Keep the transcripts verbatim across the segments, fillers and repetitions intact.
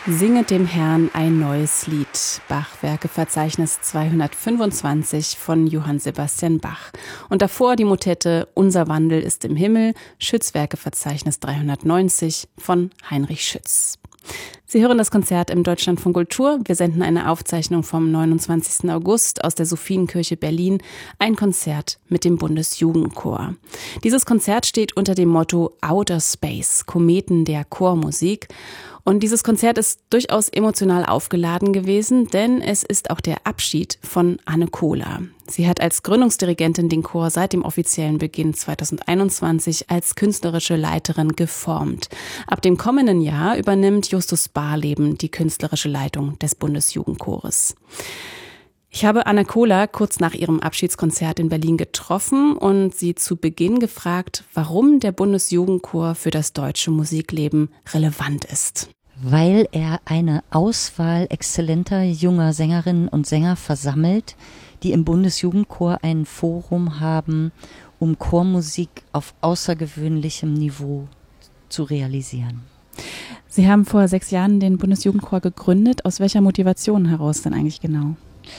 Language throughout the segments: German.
Singet dem Herrn ein neues Lied. Bach-Werkeverzeichnis zweihundertfünfundzwanzig von Johann Sebastian Bach. Und davor die Motette Unser Wandel ist im Himmel, Schütz-Werkeverzeichnis dreihundertneunzig von Heinrich Schütz. Sie hören das Konzert im Deutschlandfunk Kultur. Wir senden eine Aufzeichnung vom neunundzwanzigsten August aus der Sophienkirche Berlin. Ein Konzert mit dem Bundesjugendchor. Dieses Konzert steht unter dem Motto Outer Space, Kometen der Chormusik. Und dieses Konzert ist durchaus emotional aufgeladen gewesen, denn es ist auch der Abschied von Anne Kohler. Sie hat als Gründungsdirigentin den Chor seit dem offiziellen Beginn zweitausendeinundzwanzig als künstlerische Leiterin geformt. Ab dem kommenden Jahr übernimmt Justus Barleben die künstlerische Leitung des Bundesjugendchores. Ich habe Anne Kohler kurz nach ihrem Abschiedskonzert in Berlin getroffen und sie zu Beginn gefragt, warum der Bundesjugendchor für das deutsche Musikleben relevant ist. Weil er eine Auswahl exzellenter junger Sängerinnen und Sänger versammelt, die im Bundesjugendchor ein Forum haben, um Chormusik auf außergewöhnlichem Niveau zu realisieren. Sie haben vor sechs Jahren den Bundesjugendchor gegründet. Aus welcher Motivation heraus denn eigentlich genau?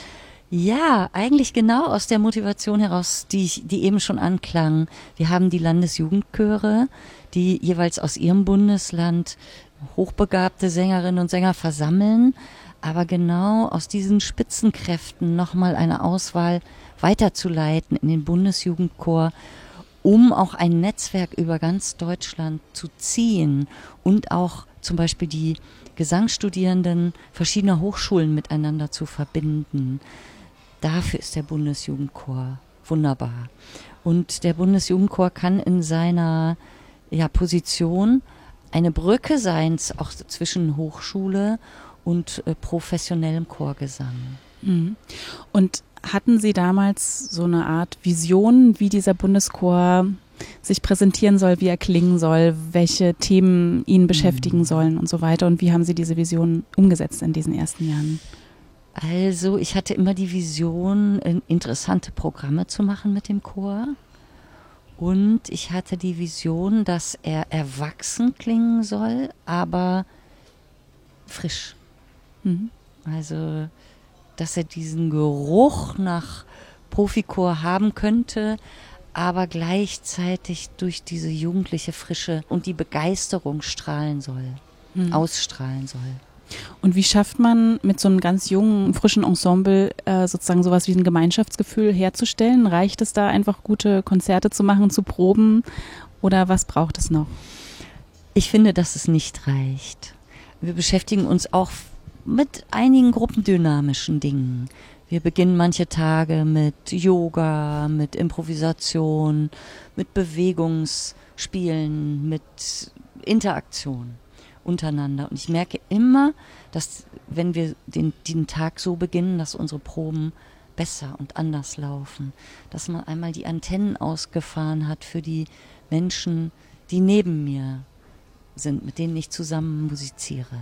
Ja, eigentlich genau aus der Motivation heraus, die, ich, die eben schon anklang. Wir haben die Landesjugendchöre, die jeweils aus ihrem Bundesland hochbegabte Sängerinnen und Sänger versammeln, aber genau aus diesen Spitzenkräften nochmal eine Auswahl weiterzuleiten in den Bundesjugendchor, um auch ein Netzwerk über ganz Deutschland zu ziehen und auch zum Beispiel die Gesangsstudierenden verschiedener Hochschulen miteinander zu verbinden. Dafür ist der Bundesjugendchor wunderbar. Und der Bundesjugendchor kann in seiner ja, Position eine Brücke sein, auch zwischen Hochschule und äh, professionellem Chorgesang. Mhm. Und hatten Sie damals so eine Art Vision, wie dieser Bundeschor sich präsentieren soll, wie er klingen soll, welche Themen ihn beschäftigen mhm. sollen und so weiter? Und wie haben Sie diese Vision umgesetzt in diesen ersten Jahren? Also ich hatte immer die Vision, interessante Programme zu machen mit dem Chor. Und ich hatte die Vision, dass er erwachsen klingen soll, aber frisch. Mhm. Also, dass er diesen Geruch nach Profichor haben könnte, aber gleichzeitig durch diese jugendliche Frische und die Begeisterung strahlen soll, mhm. ausstrahlen soll. Und wie schafft man mit so einem ganz jungen, frischen Ensemble äh, sozusagen sowas wie ein Gemeinschaftsgefühl herzustellen? Reicht es da einfach, gute Konzerte zu machen, zu proben? Oder was braucht es noch? Ich finde, dass es nicht reicht. Wir beschäftigen uns auch mit einigen gruppendynamischen Dingen. Wir beginnen manche Tage mit Yoga, mit Improvisation, mit Bewegungsspielen, mit Interaktion untereinander. Und ich merke immer, dass wenn wir den, den Tag so beginnen, dass unsere Proben besser und anders laufen. Dass man einmal die Antennen ausgefahren hat für die Menschen, die neben mir sind, mit denen ich zusammen musiziere.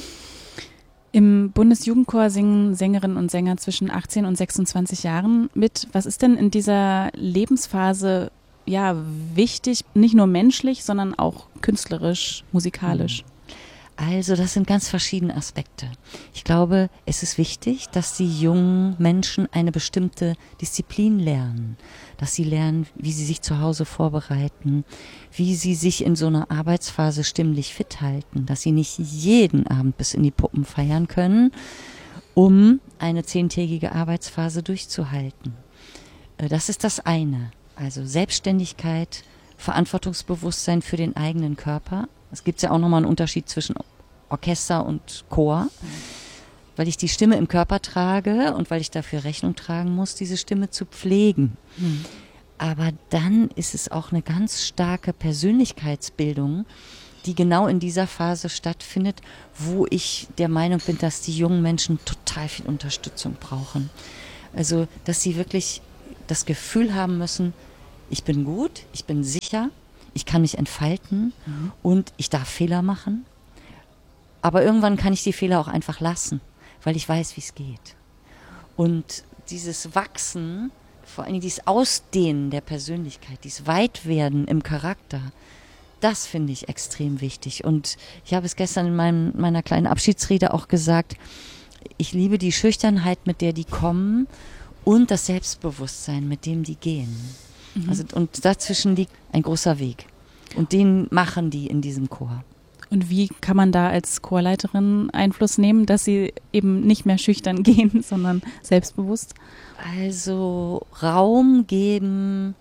Im Bundesjugendchor singen Sängerinnen und Sänger zwischen achtzehn und sechsundzwanzig Jahren mit. Was ist denn in dieser Lebensphase ja wichtig, nicht nur menschlich, sondern auch künstlerisch, musikalisch? Also das sind ganz verschiedene Aspekte. Ich glaube, es ist wichtig, dass die jungen Menschen eine bestimmte Disziplin lernen, dass sie lernen, wie sie sich zu Hause vorbereiten, wie sie sich in so einer Arbeitsphase stimmlich fit halten, dass sie nicht jeden Abend bis in die Puppen feiern können, um eine zehntägige Arbeitsphase durchzuhalten. Das ist das eine. Also Selbstständigkeit, Verantwortungsbewusstsein für den eigenen Körper. Es gibt ja auch nochmal einen Unterschied zwischen Orchester und Chor, weil ich die Stimme im Körper trage und weil ich dafür Rechnung tragen muss, diese Stimme zu pflegen. Mhm. Aber dann ist es auch eine ganz starke Persönlichkeitsbildung, die genau in dieser Phase stattfindet, wo ich der Meinung bin, dass die jungen Menschen total viel Unterstützung brauchen. Also, dass sie wirklich das Gefühl haben müssen, ich bin gut, ich bin sicher, ich kann mich entfalten mhm. und ich darf Fehler machen. Aber irgendwann kann ich die Fehler auch einfach lassen, weil ich weiß, wie es geht. Und dieses Wachsen, vor allem dieses Ausdehnen der Persönlichkeit, dieses Weitwerden im Charakter, das finde ich extrem wichtig. Und ich habe es gestern in meinem, meiner kleinen Abschiedsrede auch gesagt, ich liebe die Schüchternheit, mit der die kommen und das Selbstbewusstsein, mit dem die gehen. Mhm. Also, und dazwischen liegt ein großer Weg. Und den machen die in diesem Chor. Und wie kann man da als Chorleiterin Einfluss nehmen, dass sie eben nicht mehr schüchtern gehen, sondern selbstbewusst? Also Raum geben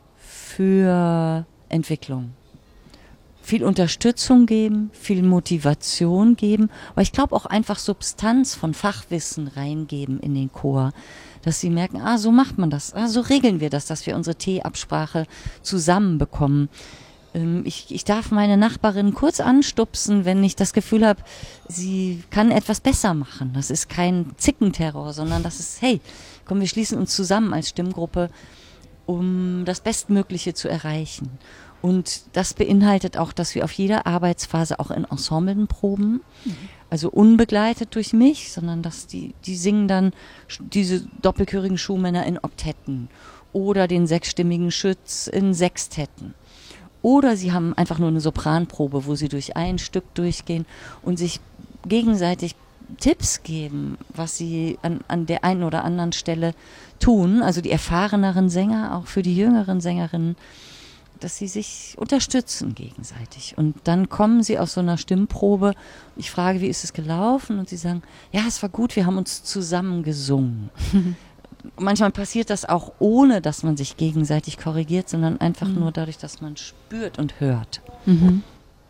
für Entwicklung. Viel Unterstützung geben, viel Motivation geben, aber ich glaube auch einfach Substanz von Fachwissen reingeben in den Chor, dass sie merken, ah, so macht man das, ah, so regeln wir das, dass wir unsere T-Absprache zusammenbekommen. Ähm, ich, ich darf meine Nachbarin kurz anstupsen, wenn ich das Gefühl habe, sie kann etwas besser machen. Das ist kein Zickenterror, sondern das ist, hey, komm, wir schließen uns zusammen als Stimmgruppe, um das Bestmögliche zu erreichen. Und das beinhaltet auch, dass wir auf jeder Arbeitsphase auch in Ensemblen proben, mhm. also unbegleitet durch mich, sondern dass die, die singen dann diese doppelchörigen Schuhmänner in Oktetten oder den sechsstimmigen Schütz in Sextetten. Oder sie haben einfach nur eine Sopranprobe, wo sie durch ein Stück durchgehen und sich gegenseitig Tipps geben, was sie an, an der einen oder anderen Stelle tun. Also die erfahreneren Sänger, auch für die jüngeren Sängerinnen, dass sie sich unterstützen gegenseitig. Und dann kommen sie aus so einer Stimmprobe. Ich frage, wie ist es gelaufen? Und sie sagen, ja, es war gut, wir haben uns zusammen gesungen. Manchmal passiert das auch ohne, dass man sich gegenseitig korrigiert, sondern einfach mhm. nur dadurch, dass man spürt und hört. Mhm.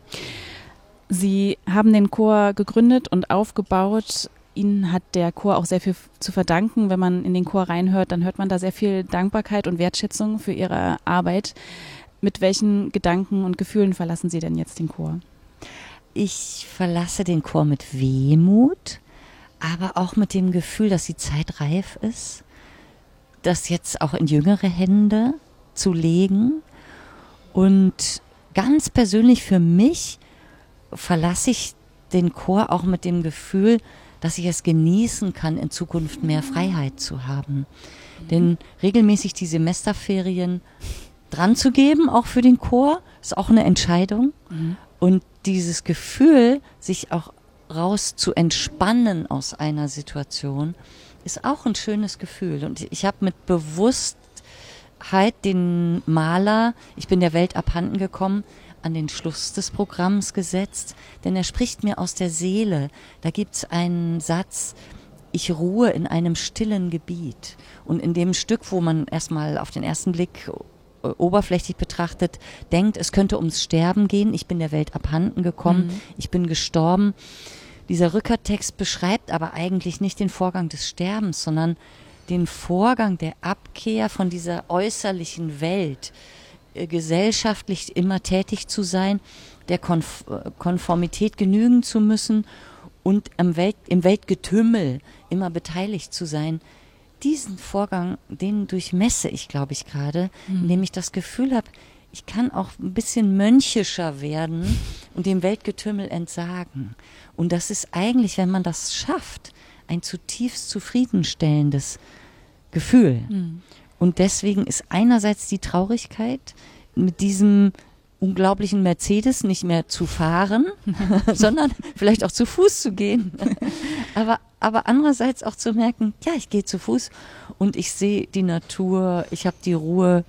Sie haben den Chor gegründet und aufgebaut. Ihnen hat der Chor auch sehr viel zu verdanken. Wenn man in den Chor reinhört, dann hört man da sehr viel Dankbarkeit und Wertschätzung für Ihre Arbeit. Mit welchen Gedanken und Gefühlen verlassen Sie denn jetzt den Chor? Ich verlasse den Chor mit Wehmut, aber auch mit dem Gefühl, dass die Zeit reif ist, das jetzt auch in jüngere Hände zu legen. Und ganz persönlich für mich verlasse ich den Chor auch mit dem Gefühl, dass ich es genießen kann, in Zukunft mehr Freiheit zu haben. Mhm. Denn regelmäßig die Semesterferien dran zu geben, auch für den Chor, ist auch eine Entscheidung. Mhm. Und dieses Gefühl, sich auch raus zu entspannen aus einer Situation, ist auch ein schönes Gefühl. Und ich habe mit Bewusstheit den Maler, ich bin der Welt abhanden gekommen, an den Schluss des Programms gesetzt, denn er spricht mir aus der Seele. Da gibt es einen Satz, ich ruhe in einem stillen Gebiet. Und in dem Stück, wo man erstmal auf den ersten Blick oberflächlich betrachtet, denkt, es könnte ums Sterben gehen, ich bin der Welt abhanden gekommen, mhm. ich bin gestorben. Dieser Rückertext beschreibt aber eigentlich nicht den Vorgang des Sterbens, sondern den Vorgang der Abkehr von dieser äußerlichen Welt, äh, gesellschaftlich immer tätig zu sein, der Konf- Konformität genügen zu müssen und im, Welt- im Weltgetümmel immer beteiligt zu sein. Diesen Vorgang, den durchmesse ich, glaube ich, gerade, mhm. indem ich das Gefühl habe, ich kann auch ein bisschen mönchischer werden und dem Weltgetümmel entsagen. Und das ist eigentlich, wenn man das schafft, ein zutiefst zufriedenstellendes Gefühl. Mhm. Und deswegen ist einerseits die Traurigkeit, mit diesem unglaublichen Mercedes nicht mehr zu fahren, sondern vielleicht auch zu Fuß zu gehen. aber, aber andererseits auch zu merken, ja, ich gehe zu Fuß und ich sehe die Natur, ich habe die Ruhe,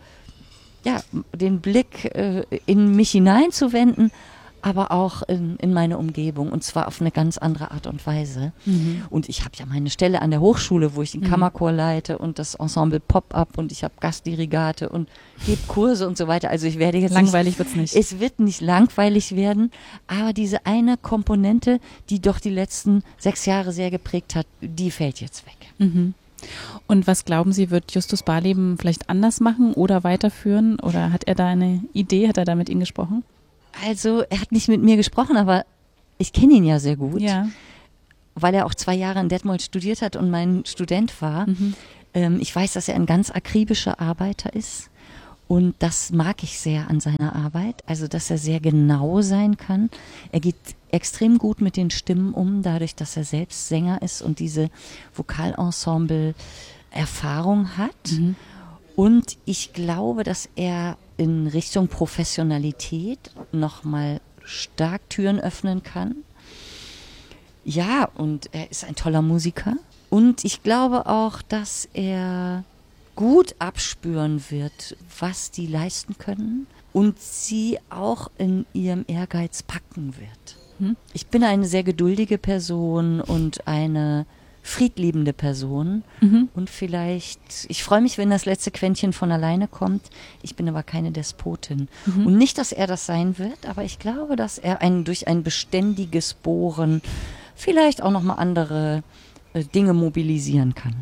ja, den Blick äh, in mich hineinzuwenden, aber auch in, in meine Umgebung und zwar auf eine ganz andere Art und Weise. Mhm. Und ich habe ja meine Stelle an der Hochschule, wo ich den mhm. Kammerchor leite und das Ensemble Pop-Up und ich habe Gastdirigate und gebe Kurse und so weiter. Also ich werde jetzt langweilig wird's nicht. Es wird nicht langweilig werden, aber diese eine Komponente, die doch die letzten sechs Jahre sehr geprägt hat, die fällt jetzt weg. Mhm. Und was glauben Sie, wird Justus Barleben vielleicht anders machen oder weiterführen? Oder hat er da eine Idee? Hat er da mit Ihnen gesprochen? Also er hat nicht mit mir gesprochen, aber ich kenne ihn ja sehr gut, ja. weil er auch zwei Jahre in Detmold studiert hat und mein Student war. Mhm. Ähm, ich weiß, dass er ein ganz akribischer Arbeiter ist und das mag ich sehr an seiner Arbeit, also dass er sehr genau sein kann. Er geht extrem gut mit den Stimmen um, dadurch, dass er selbst Sänger ist und diese Vokalensemble-Erfahrung hat. Mhm. Und ich glaube, dass er in Richtung Professionalität nochmal stark Türen öffnen kann. Ja, und er ist ein toller Musiker. Und ich glaube auch, dass er gut abspüren wird, was die leisten können und sie auch in ihrem Ehrgeiz packen wird. Hm? Ich bin eine sehr geduldige Person und eine friedliebende Person. Mhm. Und vielleicht, ich freue mich, wenn das letzte Quäntchen von alleine kommt. Ich bin aber keine Despotin. Mhm. Und nicht, dass er das sein wird, aber ich glaube, dass er ein, durch ein beständiges Bohren vielleicht auch nochmal andere äh, Dinge mobilisieren kann.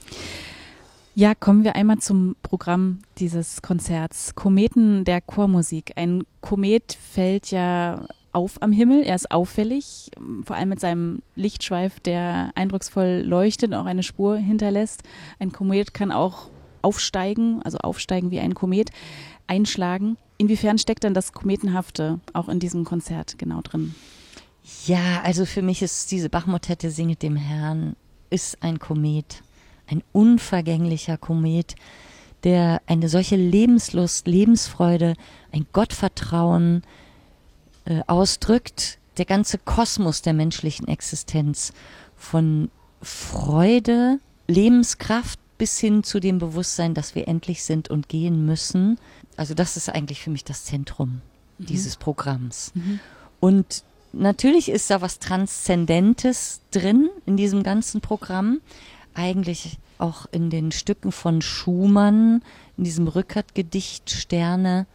Ja, kommen wir einmal zum Programm dieses Konzerts. Kometen der Chormusik. Ein Komet fällt ja auf am Himmel. Er ist auffällig, vor allem mit seinem Lichtschweif, der eindrucksvoll leuchtet und auch eine Spur hinterlässt. Ein Komet kann auch aufsteigen, also aufsteigen wie ein Komet, einschlagen. Inwiefern steckt denn das Kometenhafte auch in diesem Konzert genau drin? Ja, also für mich ist diese Bach-Motette Singet dem Herrn ist ein Komet, ein unvergänglicher Komet, der eine solche Lebenslust, Lebensfreude, ein Gottvertrauen äh, ausdrückt, der ganze Kosmos der menschlichen Existenz, von Freude, Lebenskraft bis hin zu dem Bewusstsein, dass wir endlich sind und gehen müssen. Also das ist eigentlich für mich das Zentrum mhm. dieses Programms. Mhm. Und natürlich ist da was Transzendentes drin in diesem ganzen Programm. Eigentlich auch in den Stücken von Schumann, in diesem Rückert-Gedicht Sterne,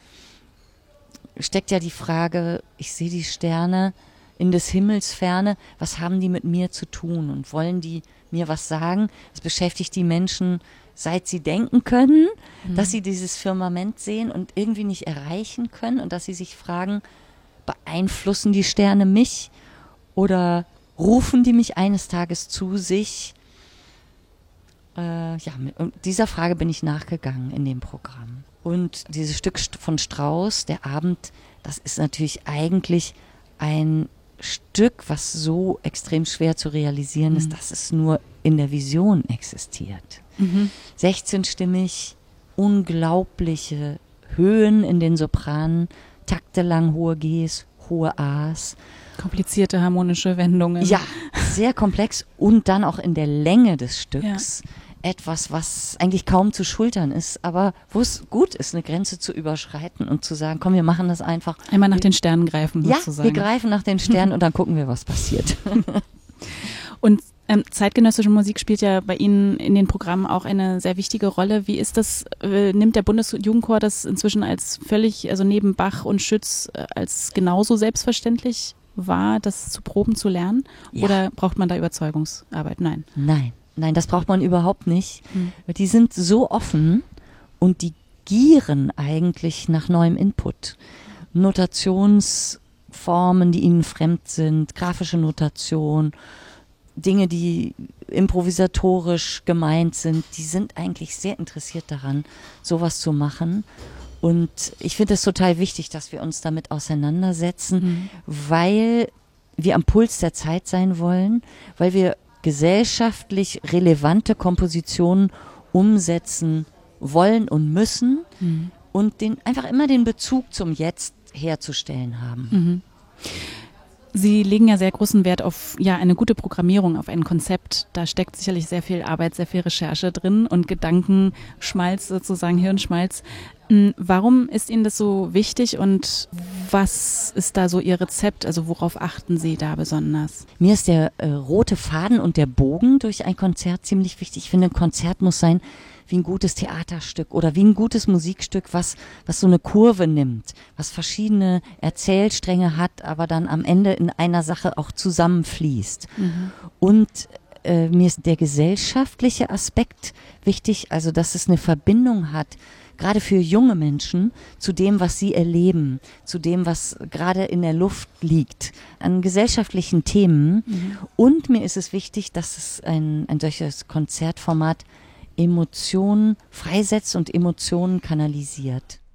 steckt ja die Frage, ich sehe die Sterne in des Himmels Ferne, was haben die mit mir zu tun und wollen die mir was sagen? Es beschäftigt die Menschen, seit sie denken können, mhm. dass sie dieses Firmament sehen und irgendwie nicht erreichen können und dass sie sich fragen, beeinflussen die Sterne mich oder rufen die mich eines Tages zu sich? Äh, ja, mit dieser Frage bin ich nachgegangen in dem Programm. Und dieses Stück von Strauss, der Abend, das ist natürlich eigentlich ein Stück, was so extrem schwer zu realisieren ist, mhm. dass es nur in der Vision existiert. Mhm. sechzehnstimmig, unglaubliche Höhen in den Sopranen, taktelang hohe Gs, hohe As. Komplizierte harmonische Wendungen. Ja, sehr komplex und dann auch in der Länge des Stücks. Ja. Etwas, was eigentlich kaum zu schultern ist, aber wo es gut ist, eine Grenze zu überschreiten und zu sagen, komm, wir machen das einfach. Einmal nach den Sternen greifen sozusagen. Ja, wir greifen nach den Sternen und dann gucken wir, was passiert. Und ähm, zeitgenössische Musik spielt ja bei Ihnen in den Programmen auch eine sehr wichtige Rolle. Wie ist das, äh, nimmt der Bundesjugendchor das inzwischen als völlig, also neben Bach und Schütz, äh, als genauso selbstverständlich wahr, das zu proben, zu lernen? Ja. Oder braucht man da Überzeugungsarbeit? Nein. Nein. Nein, das braucht man überhaupt nicht. Hm. Die sind so offen und die gieren eigentlich nach neuem Input. Notationsformen, die ihnen fremd sind, grafische Notation, Dinge, die improvisatorisch gemeint sind, die sind eigentlich sehr interessiert daran, sowas zu machen. Und ich finde es total wichtig, dass wir uns damit auseinandersetzen, hm. weil wir am Puls der Zeit sein wollen, weil wir gesellschaftlich relevante Kompositionen umsetzen wollen und müssen mhm. und den, einfach immer den Bezug zum Jetzt herzustellen haben. Mhm. Sie legen ja sehr großen Wert auf ja, eine gute Programmierung, auf ein Konzept. Da steckt sicherlich sehr viel Arbeit, sehr viel Recherche drin und Gedankenschmalz sozusagen, Hirnschmalz. Warum ist Ihnen das so wichtig und was ist da so Ihr Rezept? Also worauf achten Sie da besonders? Mir ist der äh, rote Faden und der Bogen durch ein Konzert ziemlich wichtig. Ich finde, ein Konzert muss sein wie ein gutes Theaterstück oder wie ein gutes Musikstück, was, was so eine Kurve nimmt, was verschiedene Erzählstränge hat, aber dann am Ende in einer Sache auch zusammenfließt. Mhm. Und äh, mir ist der gesellschaftliche Aspekt wichtig, also dass es eine Verbindung hat, gerade für junge Menschen, zu dem, was sie erleben, zu dem, was gerade in der Luft liegt, an gesellschaftlichen Themen. Mhm. Und mir ist es wichtig, dass es ein, ein solches Konzertformat Emotionen freisetzt und Emotionen kanalisiert.